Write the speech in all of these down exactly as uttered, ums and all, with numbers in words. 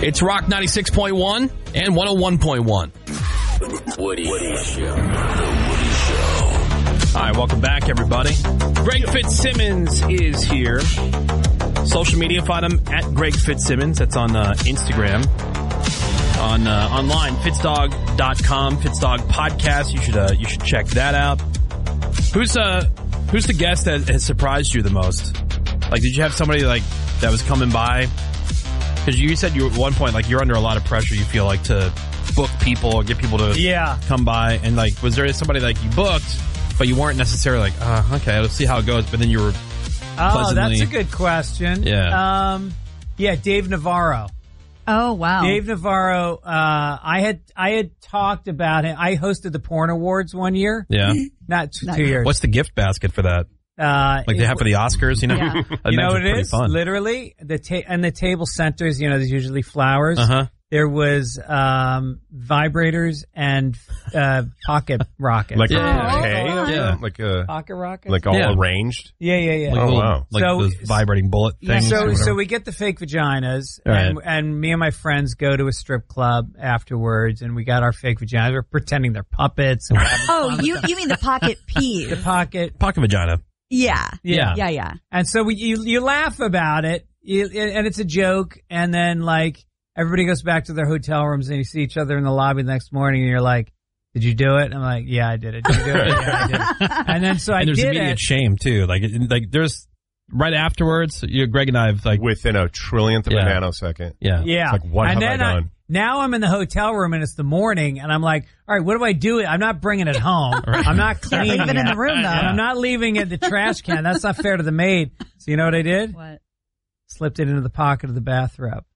It's Rock ninety-six point one and one oh one point one. Woody. Woody Show. The Woody Show. All right, welcome back, everybody. Greg Fitzsimmons is here. Social media, find him at Greg Fitzsimmons. That's on uh, Instagram. On uh, online, fitzdog dot com, Fitzdog Podcast. You should uh, you should check that out. Who's uh who's the guest that has surprised you the most? Like, did you have somebody like that was coming by? Because you said you at one point like you're under a lot of pressure. You feel like to book people or get people to yeah. come by, and like was there somebody like you booked, but you weren't necessarily like, uh, okay, let's see how it goes. But then you were oh, that's a good question. Yeah, um, yeah, Dave Navarro. Oh, wow. Dave Navarro, uh, I had I had talked about it. I hosted the Porn Awards one year. Yeah. Not two, two years. What's the gift basket for that? Uh, like they have for the Oscars, you know? Yeah. You know what it is? Fun. Literally, the ta- and the table centers, you know, there's usually flowers. Uh-huh. There was um, vibrators and uh, pocket rockets. Like Yeah. a bouquet? Oh, yeah. Like a, Pocket rockets? like all Yeah. arranged? Yeah, yeah, yeah. Like Oh, little- wow. Like So- those vibrating bullet Yeah, things. or so whatever. so we get the fake vaginas, Right. and, and me and my friends go to a strip club afterwards, and we got our fake vaginas. We're pretending they're puppets. And we're having Oh, fun with you them. you mean the pocket pee? the pocket, Pocket vagina. Yeah. yeah. Yeah, yeah. And so we you you laugh about it, you, and it's a joke, and then like everybody goes back to their hotel rooms, and you see each other in the lobby the next morning, and you're like, "Did you do it?" And I'm like, "Yeah, I did it." Did you do it? Yeah, I did it. And then so I And there's did immediate it. shame too. Like, it- like there's right afterwards. You, Greg and I have like, Within a trillionth of Yeah. a nanosecond. yeah, Yeah. It's like, what and have I then done? now I'm in the hotel room and it's the morning and I'm like, all right, what do I do? I'm not bringing it home. I'm not cleaning leave it in the room, though. And I'm not leaving it in the trash can. That's not fair to the maid. So you know what I did? What? Slipped it into the pocket of the bathrobe.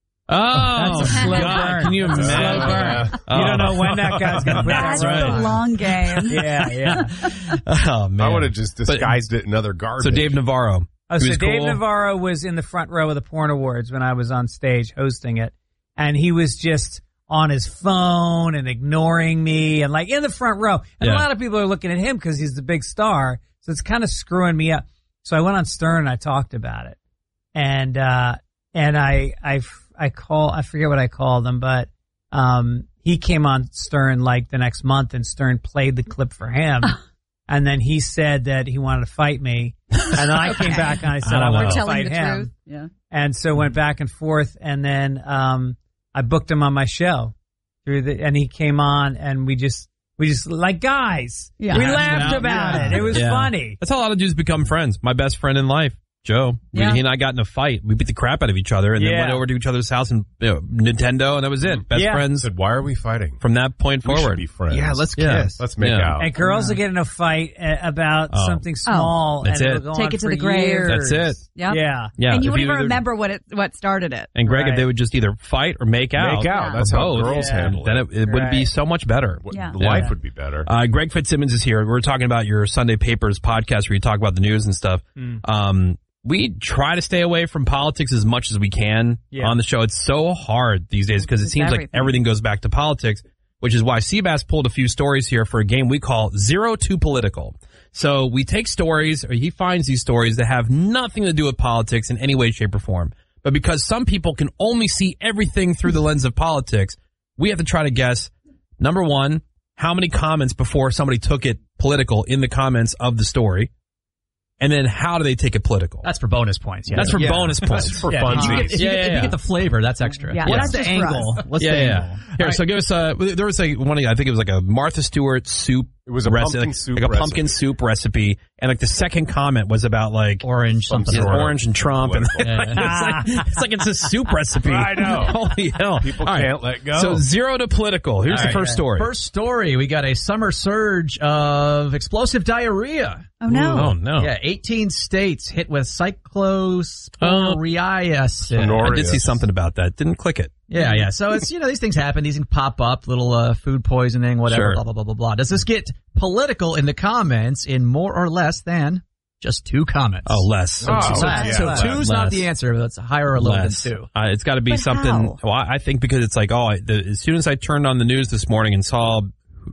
Oh, That's a slow God, burn. can you That's a slow imagine? burn. Oh. You don't know when that guy's going to put That's that the right. long game. Yeah, yeah. Oh man, I would have just disguised it in other garbage. So Dave Navarro. Oh, he so was Dave cool? Navarro was in the front row of the Porn Awards when I was on stage hosting it, and he was just on his phone and ignoring me, and like in the front row. And Yeah. a lot of people are looking at him because he's the big star, so it's kind of screwing me up. So I went on Stern and I talked about it, and uh, and I I I call I forget what I called him, but um, he came on Stern like the next month, and Stern played the clip for him. And then he said that he wanted to fight me. And then I came back and I said I I, don't want know. to Telling fight the him. truth. Yeah. And so went back and forth. And then um, I booked him on my show through the, and he came on and we just, we just like guys. Yeah. We Yeah. laughed about Yeah. it. It was Yeah. funny. That's how a lot of dudes become friends. My best friend in life, Joe. We- Yeah. He and I got in a fight. We beat the crap out of each other, and then Yeah. went over to each other's house and you know, Nintendo, and that was it. Best Yeah. friends said, why are we fighting? from that point We should forward. be friends. Yeah, let's Yeah. kiss. Let's make Yeah. out. And girls will get in a fight uh, about Oh. something small. That's and it. it'll go Take on it to for the grave. years. That's it. Yep. Yeah. Yeah, And you if wouldn't even either- remember what it what started it. And Greg, Right. if they would just either fight or make out, Make out. or That's how both, girls Yeah. handle then it. it, it would be Right. so much better. What- Yeah. Life Yeah. would be better. Uh, Greg Fitzsimmons is here. We're talking about your Sunday Papers podcast where you talk about the news and stuff. Mm. Um, we try to stay away from politics as much as we can Yeah. on the show. It's so hard these days because it It's seems like everything. everything goes back to politics, which is why Seabass pulled a few stories here for a game we call Zero to Political. So we take stories, or he finds these stories that have nothing to do with politics in any way, shape, or form. But because some people can only see everything through the lens of politics, we have to try to guess, number one, how many comments before somebody took it political in the comments of the story. And then how do they take it political? That's for bonus points. Yeah. That's for Yeah. bonus points. That's for Yeah, fun. if you, get, if, you Yeah, get, yeah, if you yeah. get the flavor, that's extra. Yeah, What's that's the just for angle? us. What's yeah, the yeah. angle? Here, so give us uh there was like one, I think it was like a Martha Stewart soup. It was a reci- pumpkin like, soup like a pumpkin recipe. soup recipe, and like the second comment was about like Orange something. Some yeah, sort of orange and Trump, and political. like, it's, like, it's like it's a soup recipe. I know. Holy hell! People All right. can't let go. So zero to political. Here's All the right. first story. First story, we got a summer surge of explosive diarrhea. Oh no. Oh no! Yeah, eighteen states hit with cyclosporiasis. I did see something about that. Didn't click it. Yeah, yeah. So it's, you know, these things happen. These things pop up, little uh, food poisoning, whatever, Sure. blah, blah, blah, blah, blah. Does this get political in the comments in more or less than just two comments? Oh, less. Oh, So, yeah. so less. two's not Less. the answer, but it's higher or lower Less. than two. Uh, it's got to be But something. how? Well, I I think because it's like, oh, I, the, as soon as I turned on the news this morning and saw